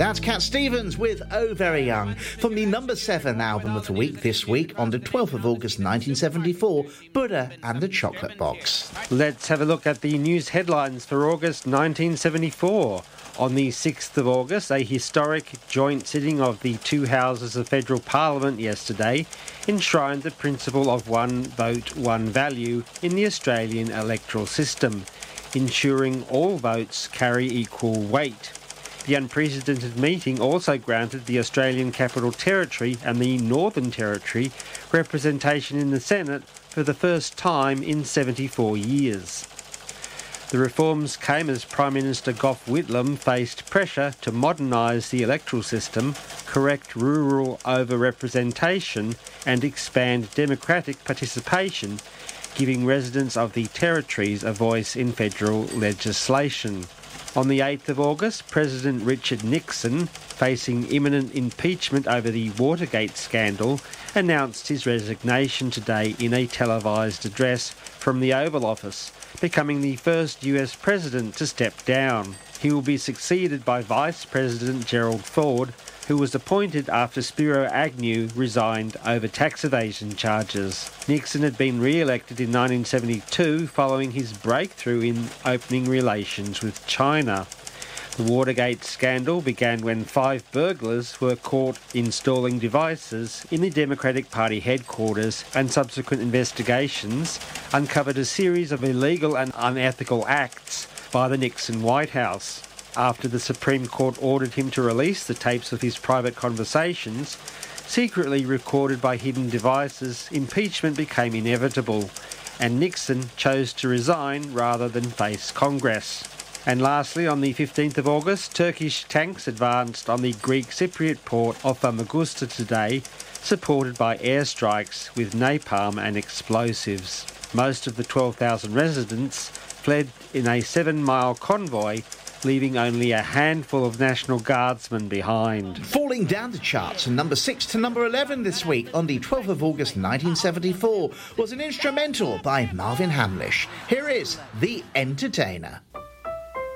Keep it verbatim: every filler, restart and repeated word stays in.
That's Cat Stevens with Oh Very Young from the number seven album of the week this week on the twelfth of August nineteen seventy-four, Buddha and the Chocolate Box. Let's have a look at the news headlines for August nineteen seventy-four. On the sixth of August, a historic joint sitting of the two houses of federal parliament yesterday enshrined the principle of one vote, one value in the Australian electoral system, ensuring all votes carry equal weight. The unprecedented meeting also granted the Australian Capital Territory and the Northern Territory representation in the Senate for the first time in seventy-four years. The reforms came as Prime Minister Gough Whitlam faced pressure to modernise the electoral system, correct rural over-representation and expand democratic participation, giving residents of the territories a voice in federal legislation. On the eighth of August, President Richard Nixon, facing imminent impeachment over the Watergate scandal, announced his resignation today in a televised address from the Oval Office, becoming the first U S president to step down. He will be succeeded by Vice President Gerald Ford, who was appointed after Spiro Agnew resigned over tax evasion charges. Nixon had been re-elected in nineteen seventy-two following his breakthrough in opening relations with China. The Watergate scandal began when five burglars were caught installing devices in the Democratic Party headquarters, and subsequent investigations uncovered a series of illegal and unethical acts by the Nixon White House. After the Supreme Court ordered him to release the tapes of his private conversations, secretly recorded by hidden devices, impeachment became inevitable, and Nixon chose to resign rather than face Congress. And lastly, on the fifteenth of August, Turkish tanks advanced on the Greek Cypriot port of Famagusta today, supported by airstrikes with napalm and explosives. Most of the twelve thousand residents fled in a seven-mile convoy, leaving only a handful of National Guardsmen behind. Falling down the charts from number six to number eleven this week on the twelfth of August nineteen seventy-four was an instrumental by Marvin Hamlish. Here is The Entertainer.